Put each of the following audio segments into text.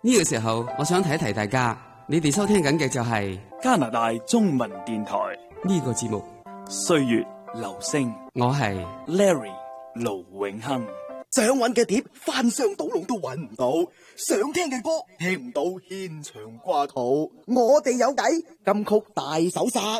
呢個時候，我想提一提大家，你哋收聽緊嘅就係加拿大中文電台呢個節目 《歲月留聲》， 我係 Larry 盧永亨。 想揾嘅碟翻箱倒籠都揾唔到，想聽嘅歌聽唔到，牽腸掛肚。我哋有計，金曲大搜殺。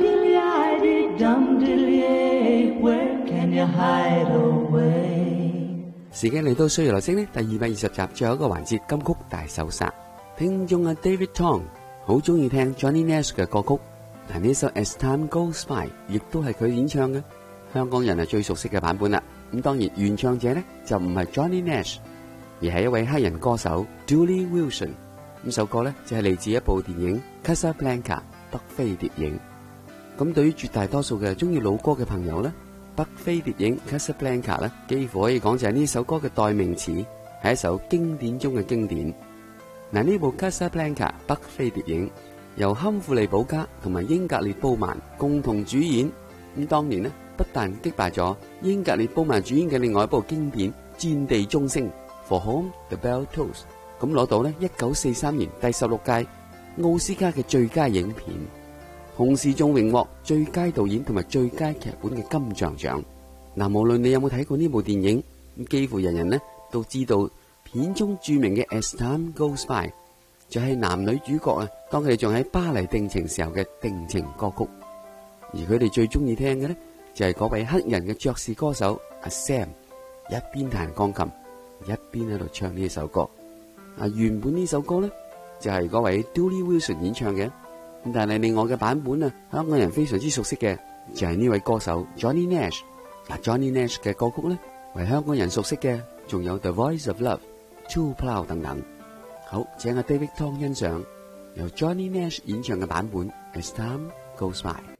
時間嚟到歲月留聲呢第220集，最後一個環節金曲大搜殺。聽眾阿 David Tong 好中意聽 Johnny Nash 嘅歌曲，但呢首 As Time Goes By 亦都係佢演唱嘅，香港人係最熟悉嘅版本啦。咁當然原唱者呢就唔係 Johnny Nash， 而係一位黑人歌手 Dooley Wilson。咁首歌呢就係嚟自一部電影 Casablanca 北非諜影。咁對於絕大多數嘅中意老歌嘅朋友呢，北非諜影 Casablanca 呢幾乎可以講就係呢首歌嘅代名詞，係一首經典中嘅經典。嗱，呢部 Casablanca 北非諜影由堪富利保加同埋英格列褒曼共同主演。咁當年呢不但擊敗咗英格列褒曼主演嘅另外一部經典《戰地鐘聲》For Whom the Bell Tolls， 咁攞到呢1943年第16屆奧斯卡嘅最佳影片，同時仲榮獲最佳導演同埋最佳劇本嘅金像獎。嗱，無論你有冇睇過呢部電影，幾乎人人呢都知道片中著名嘅 As Time Goes By 就係男女主角啊，當佢哋仲喺巴黎定情時候嘅定情歌曲。而佢哋最中意聽嘅呢，就係嗰位黑人嘅爵士歌手阿 Sam， 一邊彈鋼琴一邊喺度唱呢首歌。原本呢首歌呢，就係嗰位 Dooley Wilson 演唱嘅，但係另外嘅版本啊，香港人非常之熟悉嘅就係呢位歌手 Johnny Nash。Johnny Nash 嘅歌曲呢，為香港人熟悉嘅仲有 The Voice of Love、True Plow 等等。好，請阿 David Tong 欣賞由 Johnny Nash 演唱嘅版本 As Time Goes By。